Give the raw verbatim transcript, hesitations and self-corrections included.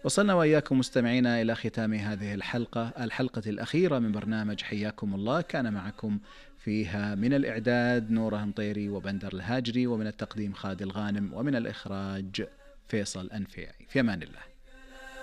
وصلنا وإياكم مستمعينا إلى ختام هذه الحلقة الحلقة الأخيرة من برنامج حياكم الله. كان معكم فيها من الإعداد نوره هنطيري وبندر الهاجري، ومن التقديم خالد الغانم، ومن الإخراج فيصل أنفيعي. في أمان الله.